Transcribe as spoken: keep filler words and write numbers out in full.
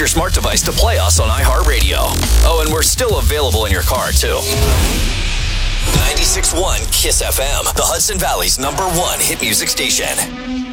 your smart device to play us on iHeartRadio. Oh, and we're still available in your car, too. ninety-six point one KISS F M, the Hudson Valley's number one hit music station.